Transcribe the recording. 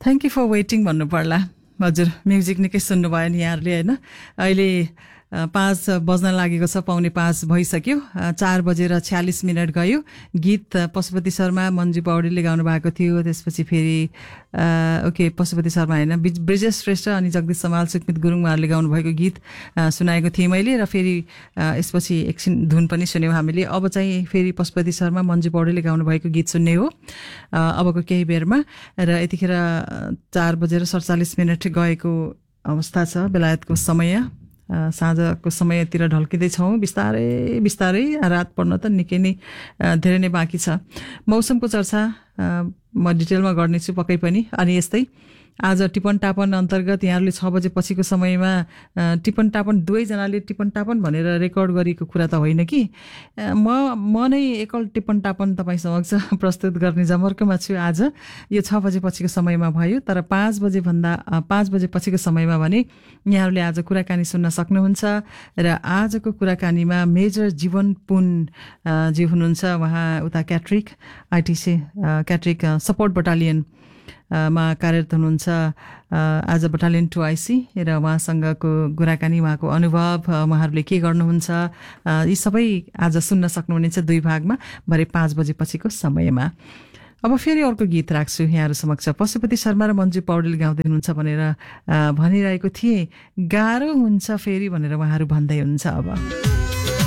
Thank you for waiting भन्नु पर्ला। हजुर, म्युजिक निकै सुन्नुभयो नि यहाँहरूले होइन। अहिले 5 बज्न लागेको छ, 4:45 भइसक्यो। 4:46 गयो। गीत पशुपति शर्मा, मन्जु पौडेलले गाउनु भएको थियो। त्यसपछि फेरि ओके पशुपति शर्मा होइन, ब्रिजेश श्रेष्ठ अनि जगदीश समाल, सुकमित गुरुङ उहाँहरूले गाउनुभएको गीत सुनाएको थिएँ मैले। र फेरि यसपछि एकछिन धुन पनि सुन्यौँ हामीले। अब चाहिँ फेरि पशुपति शर्मा, मन्जु पौडेलले गाउनुभएको गीत सुन्ने हो अबको केही बेरमा। र यतिखेर 4:47 गएको अवस्था छ, बेलायतको समय। साँझको समयतिर ढल्किँदैछौँ बिस्तारै बिस्तारै। रात पर्न त निकै नै धेरै नै बाँकी छ। मौसमको चर्चा म डिटेलमा गर्नेछु पक्कै पनि। अनि यस्तै आज टिपन टापन अन्तर्गत यहाँहरूले 6 बजेपछिको समयमा टिपन टापन दुवैजनाले टिपन टापन भनेर रेकर्ड गरेको कुरा त होइन कि। म नै एकल टिपन टापन तपाईँ समक्ष प्रस्तुत गर्ने जमर्कोमा छु। आज यो 6 बजेपछिको समयमा भयो, तर 5 बजेपछिको समयमा भने यहाँहरूले आज कुराकानी सुन्न सक्नुहुन्छ। र आजको कुराकानीमा मेजर जीवन पुन जी हुनुहुन्छ। उहाँ उता क्याट्रिक आइटिसी क्याट्रिक सपोर्ट बटालियन मा कार्यरत हुनुहुन्छ। आज बटालियन 2IC र उहाँसँगको कुराकानी, उहाँको अनुभव, उहाँहरूले के गर्नुहुन्छ, यी सबै आज सुन्न सक्नुहुनेछ 2 भागमा भरे 5 बजेपछिको समयमा। अब फेरि अर्को गीत राख्छु यहाँहरू समक्ष। पशुपति शर्मा र मन्जु पौडेल गाउँदै हुनुहुन्छ भनेर भनिरहेको थिएँ। गाह्रो हुन्छ फेरि भनेर उहाँहरू भन्दै हुनुहुन्छ। अब